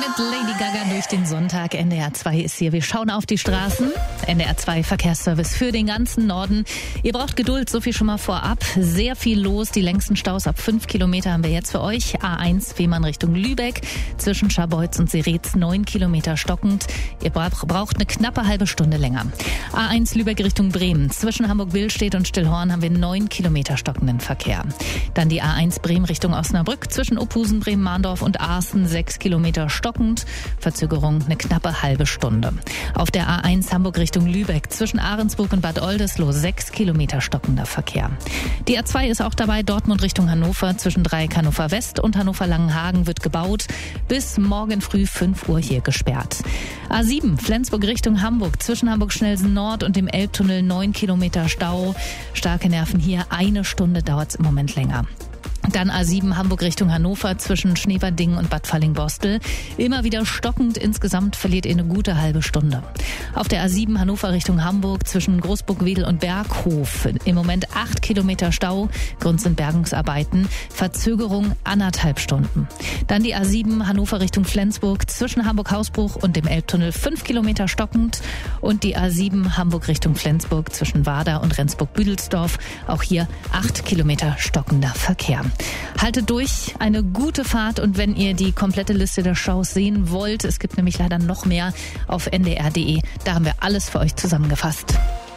mit Lady Gaga durch den Sonntag. NDR 2 ist hier. Wir schauen auf die Straßen. NDR 2 Verkehrsservice für den ganzen Norden. Ihr braucht Geduld, so viel schon mal vorab. Sehr viel los. Die längsten Staus ab 5 Kilometer haben wir jetzt für euch. A1 Fehmarn Richtung Lübeck. Zwischen Scharbeutz und Seretz 9 Kilometer stockend. Ihr braucht eine knappe halbe Stunde länger. A1 Lübeck Richtung Bremen. Zwischen Hamburg-Willstedt und Stillhorn haben wir 9 Kilometer stockenden Verkehr. Dann die A1 Bremen Richtung Osnabrück. Zwischen Opusen, Bremen-Mahndorf und Aarsten 6 Kilometer stockend. Verzögerung eine knappe halbe Stunde. Auf der A1 Hamburg Richtung Lübeck. Zwischen Ahrensburg und Bad Oldesloe 6 Kilometer stockender Verkehr. Die A2 ist auch dabei. Dortmund Richtung Hannover. Zwischen Dreieck Hannover West und Hannover Langenhagen wird gebaut. Bis morgen früh 5 Uhr hier gesperrt. A7 Flensburg Richtung Hamburg. Zwischen Hamburg-Schnellsen Nord und dem Elbtunnel 9 Kilometer Stau. Starke Nerven hier. Eine Stunde dauert es im Moment länger. Dann A7 Hamburg Richtung Hannover zwischen Schneverdingen und Bad Falling-Bostel. Immer wieder stockend. Insgesamt verliert ihr eine gute halbe Stunde. Auf der A7 Hannover Richtung Hamburg zwischen Großburg-Wedel und Berghof. Im Moment 8 Kilometer Stau. Grund sind Bergungsarbeiten. Verzögerung 1,5 Stunden. Dann die A7 Hannover Richtung Flensburg zwischen Hamburg-Hausbruch und dem Elbtunnel 5 Kilometer stockend. Und die A7 Hamburg Richtung Flensburg zwischen Warder und Rendsburg-Büdelsdorf. Auch hier 8 Kilometer stockender Verkehr. Haltet durch, eine gute Fahrt, und wenn ihr die komplette Liste der Shows sehen wollt, es gibt nämlich leider noch mehr auf ndr.de, da haben wir alles für euch zusammengefasst.